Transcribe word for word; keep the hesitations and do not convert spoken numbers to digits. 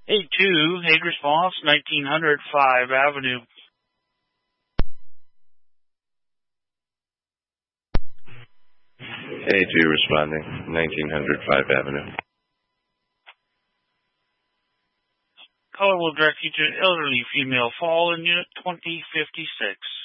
eight two, Hague response, nineteen hundred five Avenue. A two responding, nineteen hundred five Avenue. Caller will direct you to an elderly female fall in unit twenty fifty-six.